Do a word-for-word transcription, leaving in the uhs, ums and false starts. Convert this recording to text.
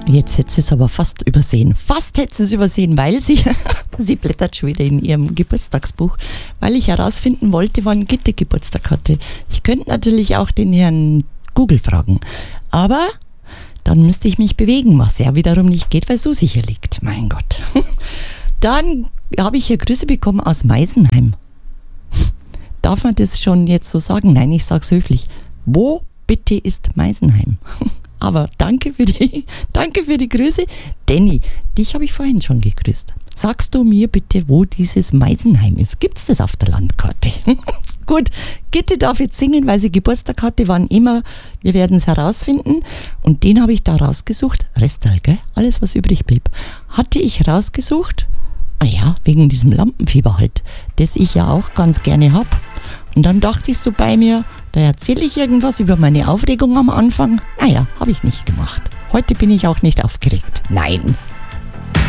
Jetzt hätte sie es aber fast übersehen. Fast hätte sie es übersehen, weil sie, sie blättert schon wieder in ihrem Geburtstagsbuch, weil ich herausfinden wollte, wann Gitte Geburtstag hatte. Ich könnte natürlich auch den Herrn Google fragen, aber dann müsste ich mich bewegen, was ja wiederum nicht geht, weil Susi hier liegt. Mein Gott. Dann habe ich hier Grüße bekommen aus Meisenheim. Darf man das schon jetzt so sagen? Nein, ich sage es höflich. Wo bitte ist Meisenheim? Aber danke für die, danke für die Grüße. Danny, dich habe ich vorhin schon gegrüßt. Sagst du mir bitte, wo dieses Meisenheim ist? Gibt es das auf der Landkarte? Gut, Gitte darf jetzt singen, weil sie Geburtstag hatte, wann immer. Wir werden es herausfinden. Und den habe ich da rausgesucht. Restal, gell? Alles, was übrig blieb. Hatte ich rausgesucht. Ah ja, wegen diesem Lampenfieber halt, das ich ja auch ganz gerne habe. Und dann dachte ich so bei mir, da erzähle ich irgendwas über meine Aufregung am Anfang. Naja, habe ich nicht gemacht. Heute bin ich auch nicht aufgeregt. Nein,